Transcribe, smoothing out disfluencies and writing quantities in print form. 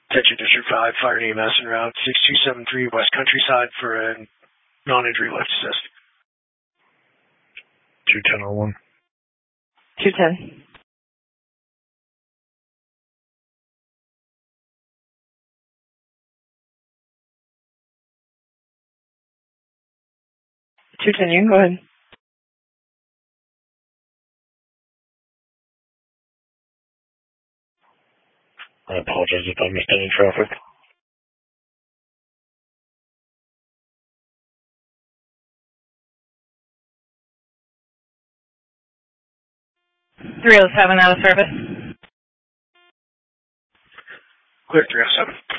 Attention District 5, Fire and EMS en route 6273 West Countryside for a non-injury lift assist. 210-01. 210. You can go ahead. I apologize if I missed any traffic. Three 307 out of service. Clear 307.